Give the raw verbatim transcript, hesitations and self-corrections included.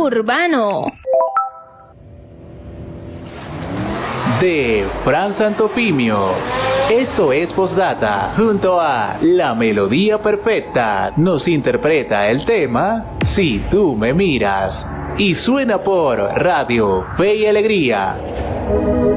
urbano. De Fran Santofimio. Esto es Postdata, junto a La Melodía Perfecta. Nos interpreta el tema Si tú me miras. Y suena por Radio Fe y Alegría.